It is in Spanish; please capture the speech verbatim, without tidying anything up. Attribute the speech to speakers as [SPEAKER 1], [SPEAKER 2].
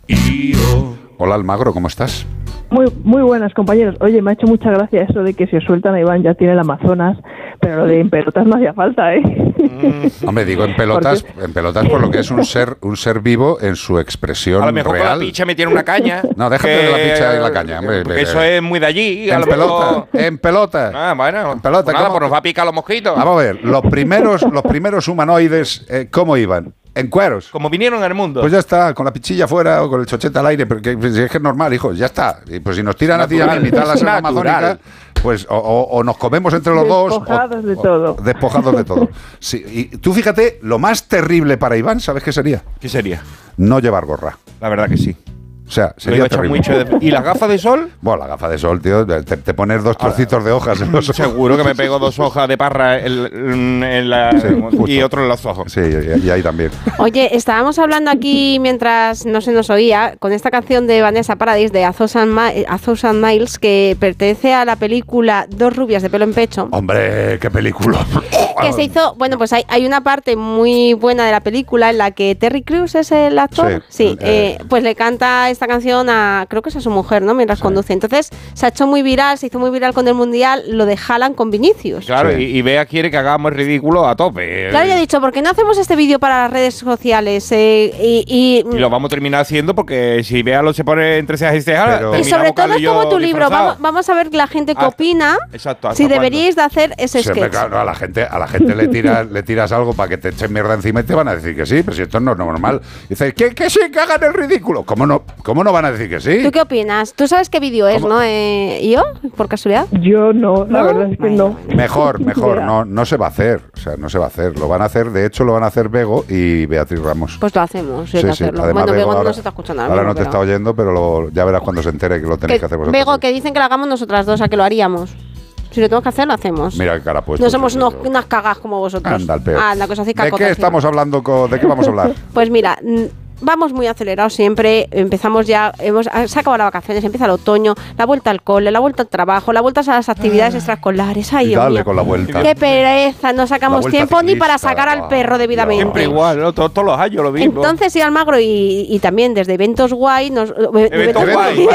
[SPEAKER 1] Hola Almagro, ¿cómo estás?
[SPEAKER 2] Muy, muy buenas, compañeros. Oye, me ha hecho mucha gracia eso de que si os sueltan a Iván ya tiene el Amazonas, pero lo de en pelotas no hacía falta, ¿eh?
[SPEAKER 1] Mm. Hombre, digo en pelotas, Porque... en pelotas por lo que es un ser, un ser vivo en su expresión real.
[SPEAKER 3] A lo mejor
[SPEAKER 1] real.
[SPEAKER 3] Con la picha me tiene una caña.
[SPEAKER 1] No, déjate
[SPEAKER 3] que...
[SPEAKER 1] de la picha y la caña. Hombre,
[SPEAKER 3] porque eso es muy de allí.
[SPEAKER 1] En
[SPEAKER 3] a lo
[SPEAKER 1] pelota,
[SPEAKER 3] mejor...
[SPEAKER 1] en pelota.
[SPEAKER 3] Ah, bueno,
[SPEAKER 1] en pelota.
[SPEAKER 3] Pues nada,
[SPEAKER 1] ¿cómo?
[SPEAKER 3] pues nos va a picar los mosquitos.
[SPEAKER 1] Vamos a ver, los primeros, los primeros humanoides, eh, ¿cómo iban? En cueros.
[SPEAKER 3] Como vinieron al mundo.
[SPEAKER 1] Pues ya está, con la pichilla fuera o con el chochete al aire, porque pues, es que es normal, hijo, ya está. Y pues si nos tiran a ti a mí en mitad de la selva amazónica, pues o, o, o nos comemos entre los
[SPEAKER 2] despojados
[SPEAKER 1] dos.
[SPEAKER 2] Despojados de
[SPEAKER 1] o,
[SPEAKER 2] todo.
[SPEAKER 1] O, despojados de todo. Sí, y tú fíjate, lo más terrible para Iván, ¿sabes qué sería?
[SPEAKER 3] ¿Qué sería?
[SPEAKER 1] No llevar gorra.
[SPEAKER 3] La verdad que sí.
[SPEAKER 1] O sea, sería terrible.
[SPEAKER 3] De... ¿Y las gafas de sol?
[SPEAKER 1] Bueno, la gafa de sol, tío, te, te pones dos trocitos de hojas en los ojos.
[SPEAKER 3] Seguro que me pego dos hojas de parra en, en la, sí, y otro en los ojos.
[SPEAKER 1] Sí, y, y ahí también.
[SPEAKER 4] Oye, estábamos hablando aquí mientras no se nos oía con esta canción de Vanessa Paradis de A Thousand, Mi- A Thousand Miles, que pertenece a la película Dos rubias de pelo en pecho.
[SPEAKER 1] Hombre, qué película.
[SPEAKER 4] Que se hizo, bueno, pues hay, hay una parte muy buena de la película en la que Terry Crews es el actor.
[SPEAKER 1] Sí,
[SPEAKER 4] sí eh, pues le canta esta canción a, creo que es a su mujer, ¿no? Mientras sí. conduce. Entonces se ha hecho muy viral, se hizo muy viral con el Mundial, lo de Haaland con Vinicius.
[SPEAKER 3] Claro,
[SPEAKER 1] sí.
[SPEAKER 3] y, y Bea quiere que hagamos el ridículo a tope.
[SPEAKER 4] Claro, ya he dicho, ¿por qué no hacemos este vídeo para las redes sociales? Eh, y, y,
[SPEAKER 3] y lo vamos a terminar haciendo porque si Bea lo se pone entre cejas y cejas,
[SPEAKER 4] y sobre todo es como tu libro. Vamos, vamos a ver la gente qué ah, opina.
[SPEAKER 3] Exacto.
[SPEAKER 4] Si deberíais de hacer ese
[SPEAKER 1] sí,
[SPEAKER 4] sketch.
[SPEAKER 1] Claro, a la gente, a la gente le tiras, le tiras algo para que te echen mierda encima y te van a decir que sí, pero si esto no es normal. Dices, ¿qué, que sí, que hagan el ridículo? ¿Cómo no, cómo no van a decir que sí?
[SPEAKER 4] ¿Tú qué opinas? ¿Tú sabes qué vídeo es, no? Eh, ¿Yo? ¿Por casualidad?
[SPEAKER 2] Yo no, la ¿No? verdad es que
[SPEAKER 4] vale,
[SPEAKER 2] no.
[SPEAKER 4] Vale.
[SPEAKER 1] Mejor, mejor, no, no se va a hacer. O sea, no se va a hacer. Lo van a hacer, de hecho, lo van a hacer Bego y Beatriz Ramos.
[SPEAKER 4] Pues lo hacemos, sí, hay
[SPEAKER 1] sí,
[SPEAKER 4] que
[SPEAKER 1] sí.
[SPEAKER 4] hacerlo.
[SPEAKER 1] Además,
[SPEAKER 4] bueno, Bego, Bego
[SPEAKER 1] ahora,
[SPEAKER 4] no se está escuchando ahora
[SPEAKER 1] Ahora
[SPEAKER 4] mismo,
[SPEAKER 1] no te
[SPEAKER 4] pero...
[SPEAKER 1] está oyendo, pero lo, ya verás cuando se entere que lo tenéis que, que hacer vosotros.
[SPEAKER 4] Bego, que dicen que lo hagamos nosotras dos, a que lo haríamos. Si lo tenemos que hacer, lo hacemos.
[SPEAKER 1] Mira qué cara puesto.
[SPEAKER 4] No somos unos, unas cagas como vosotros.
[SPEAKER 1] Anda, el peor.
[SPEAKER 4] Anda, que os hacéis
[SPEAKER 1] ¿De qué estamos hablando? Con, ¿De qué vamos a hablar?
[SPEAKER 4] Pues mira... Vamos muy acelerados siempre, empezamos ya, hemos, se acabado las vacaciones, empieza el otoño, la vuelta al cole, la vuelta al trabajo, la vuelta a las actividades ah, extraescolares. Ay,
[SPEAKER 1] y dale
[SPEAKER 4] Dios mío.
[SPEAKER 1] Con la vuelta.
[SPEAKER 4] Qué pereza, no sacamos tiempo ciclista, ni para sacar al perro debidamente.
[SPEAKER 3] Siempre igual, ¿no? todos, todos los años lo mismo.
[SPEAKER 4] Entonces, sí, Almagro, y, y también desde eventos guay, nos,
[SPEAKER 3] eventos guay.